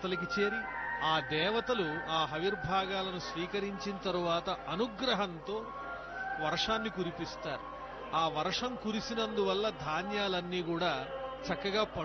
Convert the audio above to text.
దేవతలకి చేరి ఆ దేవతలు ఆ హవిర్భాగాలను స్వీకరించిన తరువాత అనుగ్రహంతో వర్షాన్ని కురిపిస్తారు. ఆ వర్షం కురిసినందువల్ల ధాన్యాలన్నీ కూడా చక్కగా